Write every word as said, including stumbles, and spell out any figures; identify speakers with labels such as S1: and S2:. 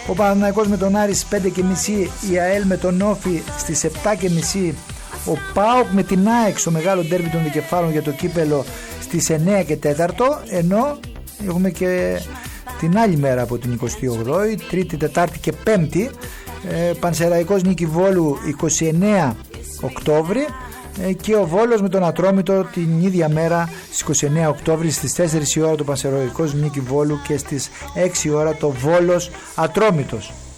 S1: ο Παναθηναϊκός με τον Άρη στις πέντε και μισή, η ΑΕΛ με τον Όφη στις επτά και μισή, ο ΠΑΟΚ με την ΑΕΚ στο μεγάλο ντέρμπι των δικεφάλων για το κύπελο στις εννέα και τέσσερα, ενώ έχουμε και την άλλη μέρα από την εικοστή όγδοη, Τρίτη, Τετάρτη και Πέμπτη, ε, Πανσεραϊκός Νίκη Βόλου είκοσι εννέα Οκτώβρη, ε, και ο Βόλος με τον Ατρόμητο την ίδια μέρα στις είκοσι εννέα Οκτώβρη, στις τέσσερις η ώρα το Πανσεραϊκός Νίκη Βόλου και στις έξι η ώρα το Βόλος Ατρόμητος.